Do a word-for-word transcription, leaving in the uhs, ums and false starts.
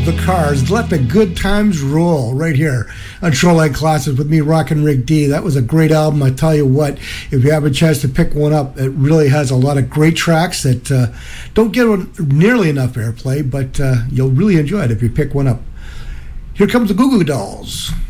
the Cars. Let the good times roll right here on Shoreline Classics with me, Rockin' Rick D. That was a great album. I tell you what, if you have a chance to pick one up, it really has a lot of great tracks that uh, don't get nearly enough airplay, but uh, you'll really enjoy it if you pick one up. Here comes the Goo Goo Dolls.